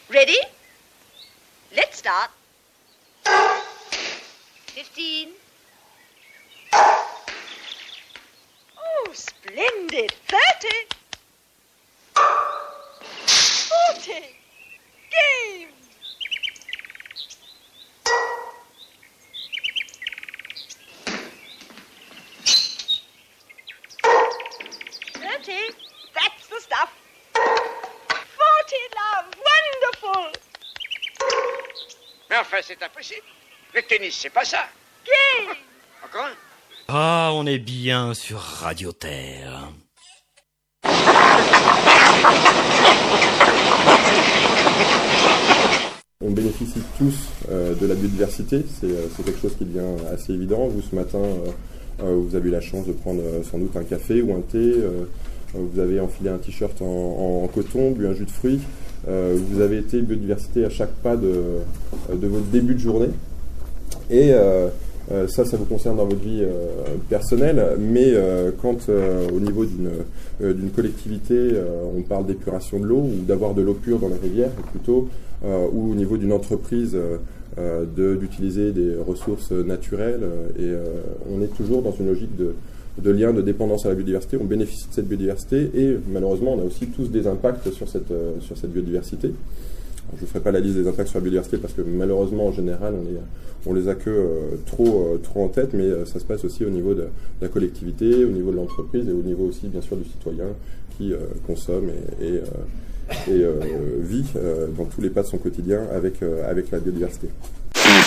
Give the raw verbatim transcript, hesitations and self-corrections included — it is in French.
Ready? Let's start. Fifteen. Oh, splendid. Thirty. Forty. Game. Thirty. That's the stuff. Forty, love. Wonderful. Mais enfin, c'est impossible. Le tennis, c'est pas ça. Game. Encore un. Ah, on est bien sur Radio Terre. On bénéficie tous euh, de la biodiversité, c'est, euh, c'est quelque chose qui devient assez évident. Vous, ce matin, euh, euh, vous avez eu la chance de prendre euh, sans doute un café ou un thé, euh, vous avez enfilé un t-shirt en, en, en coton, bu un jus de fruits, euh, vous avez été biodiversité à chaque pas de, de votre début de journée. Et euh, euh, ça, ça vous concerne dans votre vie euh, personnelle, mais euh, quand euh, au niveau d'une, euh, d'une collectivité, euh, on parle d'épuration de l'eau ou d'avoir de l'eau pure dans les rivières, plutôt, euh, ou au niveau d'une entreprise, euh, de, d'utiliser des ressources naturelles, euh, et euh, on est toujours dans une logique de, de lien de dépendance à la biodiversité. On bénéficie de cette biodiversité et malheureusement, on a aussi tous des impacts sur cette, euh, sur cette biodiversité. Je ne ferai pas la liste des impacts sur la biodiversité parce que malheureusement, en général, on, les, on les a que euh, trop, euh, trop en tête, mais euh, ça se passe aussi au niveau de, de la collectivité, au niveau de l'entreprise et au niveau aussi, bien sûr, du citoyen qui euh, consomme et, et, euh, et euh, vit euh, dans tous les pas de son quotidien avec, euh, avec la biodiversité.